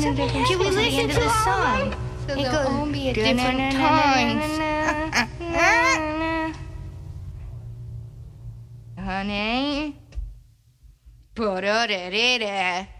Should we listen to the song? So It they'll goes, all be at different times. Honey. Ba-da-da-da-da.